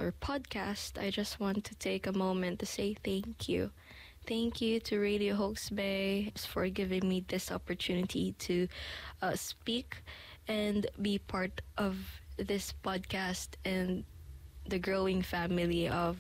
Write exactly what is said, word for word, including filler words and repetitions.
our podcast, I just want to take a moment to say thank you. Thank you to Radio Hawks Bay for giving me this opportunity to uh, speak and be part of this podcast and the growing family of